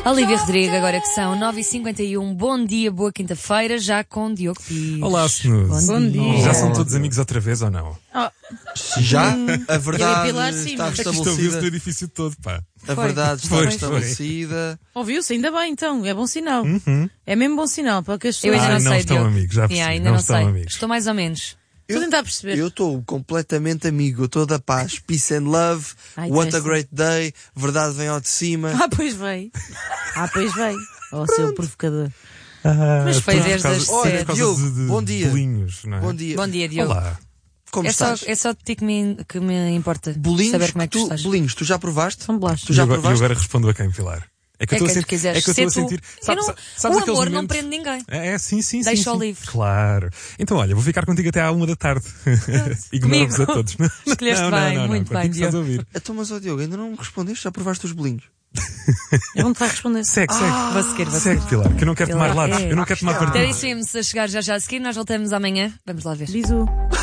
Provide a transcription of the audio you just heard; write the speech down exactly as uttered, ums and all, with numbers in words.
Olivia Rodrigo, agora que são nove e cinquenta e um. Bom dia, boa quinta-feira, já com Diogo Pires. Olá, Snooze. Bom dia. Já são todos amigos outra vez ou não? Oh, Já? A verdade Pilar, sim, está mas- É que isto ouviu-se no estabelecida. edifício todo, pá. A Foi. verdade está Foi, foi. estabelecida. ouviu-se? Ainda bem, então. É bom sinal. Uhum. É mesmo bom sinal para que as Eu pessoas... ainda Ah, não, não sei, estão Diogo. amigos, já percebi, Yeah, ainda não não, estão sei. amigos. Estou mais ou menos. Estou a tentar perceber. Eu estou completamente amigo, eu estou da paz. Peace and love, Ai, what tu a és- great day, verdade vem ao de cima. Ah, pois veio. Ah, pois veio. Oh, seu provocador. Ah, Mas foi tudo por desde causa- as tudo por sete. causa Diogo, de- de bom dia. bolinhos, não é? Bom dia. Bom dia, Diogo. Olá. Como É só, estás? é só de ti que me, que me importa Bolinhos, saber como é que tu, tu, estás. bolinhos, tu já provaste? São bolachas. Tu já e agora, e provaste? agora respondo a quem, Pilar? É que eu É estou a quem tu sentir. quiseres. É que eu estou a Se tu- sentir. Eu Sabes, não- sabes o aqueles amor não momentos- prende ninguém. É, é, sim, sim, sim. Deixa-o sim. livre. Claro. Então, olha, vou ficar contigo até à uma da tarde. Ignoro-vos a Comigo. todos. Escolheste não, não, bem, não, não, muito contigo bem, estás a Diogo. ouvir. Então, mas ó Diogo, ainda não me respondeste? Já provaste os bolinhos? Eu não te vai responder. Segue, segue. Vou seguir, vou seguir. Segue, Pilar, que eu não quero Pilar, tomar lados. é. Eu não quero tomar Então partido. é isso mesmo, a chegar já já a seguir, nós voltamos amanhã. Vamos lá ver. Bisu.